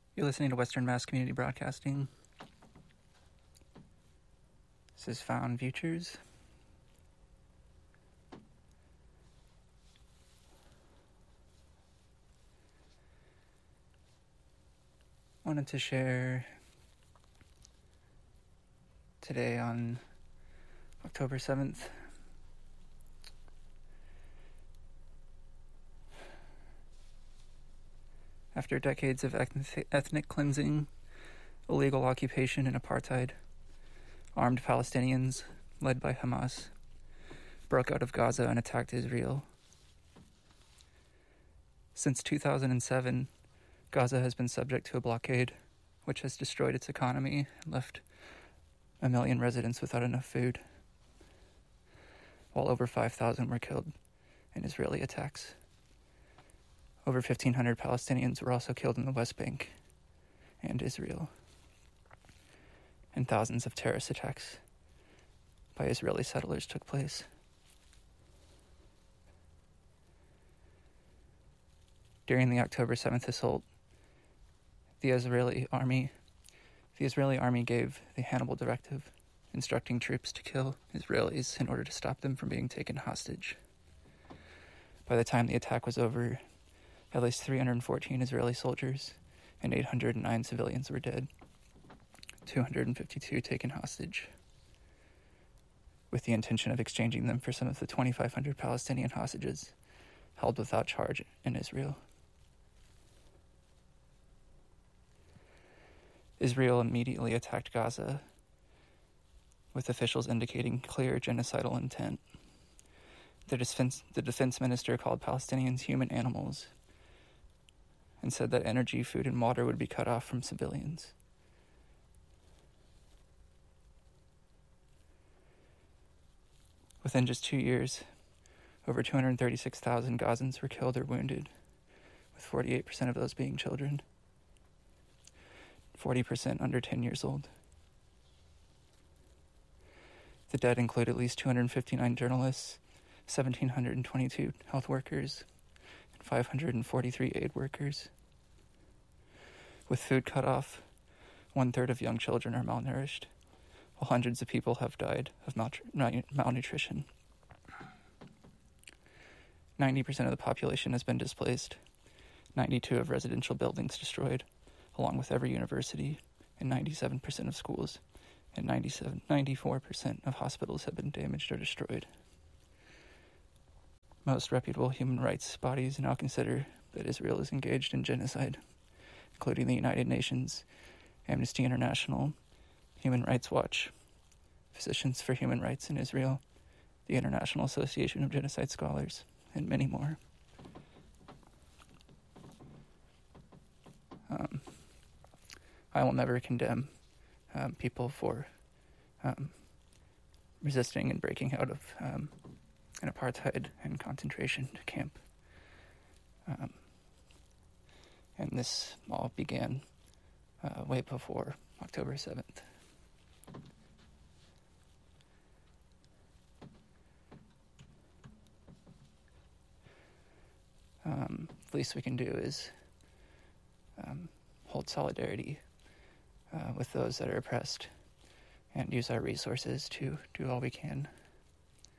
You're listening to Western Mass Community Broadcasting. This is Found Futures. Wanted to share today on October 7th. After decades of ethnic cleansing, illegal occupation, and apartheid, armed Palestinians, led by Hamas, broke out of Gaza and attacked Israel. Since 2007, Gaza has been subject to a blockade, which has destroyed its economy and left 1 million residents without enough food, while over 5,000 were killed in Israeli attacks. Over 1,500 Palestinians were also killed in the West Bank and Israel, and thousands of terrorist attacks by Israeli settlers took place. During the October 7th assault, the Israeli army gave the Hannibal Directive, instructing troops to kill Israelis in order to stop them from being taken hostage. By the time the attack was over, at least 314 Israeli soldiers and 809 civilians were dead, 252 taken hostage, with the intention of exchanging them for some of the 2,500 Palestinian hostages held without charge in Israel. Israel immediately attacked Gaza, with officials indicating clear genocidal intent. The defense minister called Palestinians human animals and said that energy, food, and water would be cut off from civilians. Within just 2 years, over 236,000 Gazans were killed or wounded, with 48% of those being children, 40% under 10 years old. The dead include at least 259 journalists, 1,722 health workers, and 543 aid workers. With food cut off, 1/3 of young children are malnourished, while hundreds of people have died of malnutrition. 90% of the population has been displaced, 92 of residential buildings destroyed, along with every university, and 97% of schools, and 94% of hospitals have been damaged or destroyed. Most reputable human rights bodies now consider that Israel is engaged in genocide, including the United Nations, Amnesty International, Human Rights Watch, Physicians for Human Rights in Israel, the International Association of Genocide Scholars, and many more. I will never condemn people for resisting and breaking out of an apartheid and concentration camp. And this all began way before October 7th. The least we can do is hold solidarity with those that are oppressed and use our resources to do all we can